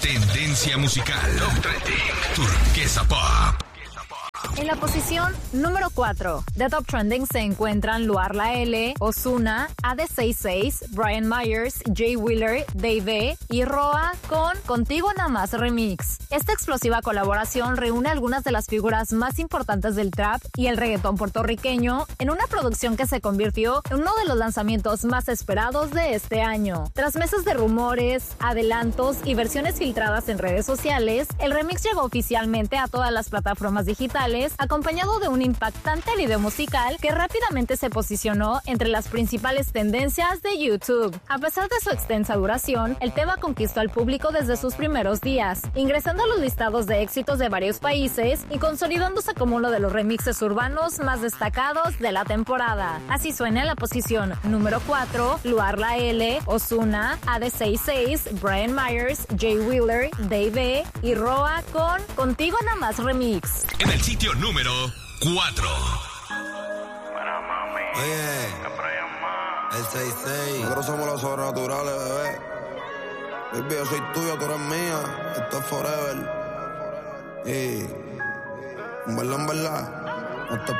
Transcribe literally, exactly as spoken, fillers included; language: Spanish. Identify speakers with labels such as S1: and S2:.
S1: Tendencia musical. Top Trending. Turquesa Pop.
S2: En la posición número cuatro de Top Trending se encuentran Luar La L, Ozuna, A D sesenta y seis, Brian Myers, Jay Wheeler, Dave y Roa con Contigo Nada Más Remix. Esta explosiva colaboración reúne algunas de las figuras más importantes del trap y el reggaetón puertorriqueño en una producción que se convirtió en uno de los lanzamientos más esperados de este año. Tras meses de rumores, adelantos y versiones filtradas en redes sociales, el remix llegó oficialmente a todas las plataformas digitales, acompañado de un impactante video musical que rápidamente se posicionó entre las principales tendencias de YouTube. A pesar de su extensa duración, el tema conquistó al público desde sus primeros días, ingresando a los listados de éxitos de varios países y consolidándose como uno de los remixes urbanos más destacados de la temporada. Así suena en la posición número cuatro, Luar La L, Ozuna, A D sesenta y seis, Brian Myers, Jay Wheeler, Dave y Roa con Contigo Nada Más Remix.
S1: En el sitio número cuatro.
S3: Oye, el sesenta y seis. Nosotros somos los sobrenaturales, bebé. Baby, yo soy tuyo, tú eres mía. Esto es forever. Y en verdad, en verdad, no te